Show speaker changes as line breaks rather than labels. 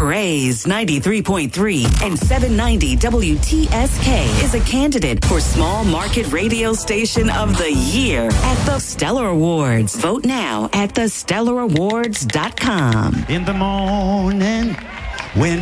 Praise 93.3 and 790 WTSK is a candidate for Small Market Radio Station of the Year at the Stellar Awards. Vote now at thestellarawards.com.
In the morning when